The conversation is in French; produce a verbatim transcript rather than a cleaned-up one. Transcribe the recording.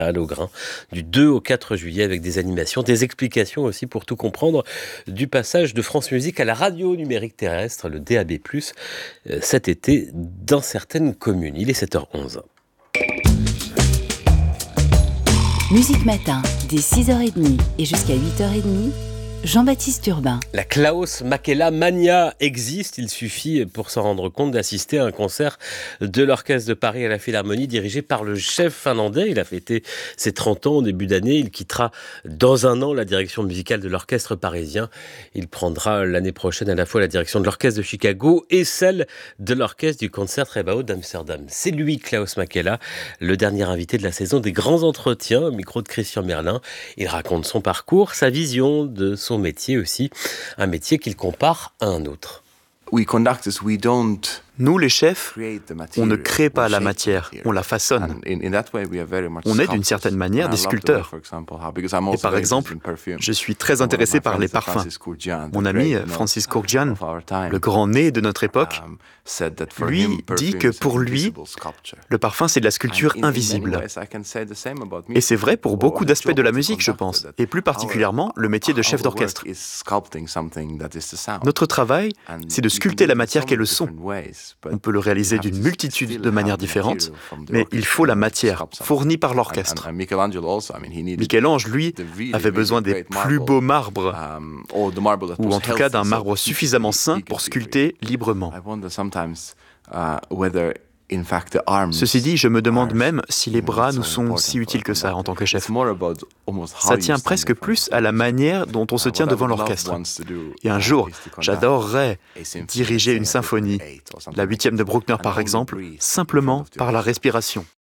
à Logrin du deux au quatre juillet avec des animations, des explications aussi pour tout comprendre du passage de France Musique à la radio numérique terrestre, le D A B plus, euh, cet été dans certaines communes. Il est sept heures onze. Musique Matin, dès six heures trente et jusqu'à huit heures trente, Jean-Baptiste Urbain. La Klaus Makela Mania existe, il suffit pour s'en rendre compte d'assister à un concert de l'Orchestre de Paris à la Philharmonie dirigé par le chef finlandais. Il a fêté ses trente ans au début d'année, il quittera dans un an la direction musicale de l'Orchestre parisien. Il prendra l'année prochaine à la fois la direction de l'Orchestre de Chicago et celle de l'Orchestre du Concertgebouw d'Amsterdam. C'est lui, Klaus Makela, le dernier invité de la saison des grands entretiens au micro de Christian Merlin. Il raconte son parcours, sa vision de son métier aussi, un métier qu'il compare à un autre. Nous, les chefs, on ne crée pas la matière, on la façonne. On est d'une certaine manière des sculpteurs. Et par exemple, je suis très intéressé par les parfums. Mon ami Francis Kurkdjian, le grand nez de notre époque, lui dit que pour lui, le parfum c'est de la sculpture invisible. Et c'est vrai pour beaucoup d'aspects de la musique, je pense, et plus particulièrement le métier de chef d'orchestre. Notre travail, c'est de sculpter la matière qu'est le son. On peut le réaliser d'une multitude de manières différentes, mais il faut la matière, fournie par l'orchestre. Michel-Ange, lui, avait besoin des plus beaux marbres, ou en tout cas d'un marbre suffisamment sain pour sculpter librement. Ceci dit, je me demande même si les bras nous sont si utiles que ça en tant que chef. Ça tient presque plus à la manière dont on se tient devant l'orchestre. Et un jour, j'adorerais diriger une symphonie, la huitième de Bruckner par exemple, simplement par la respiration.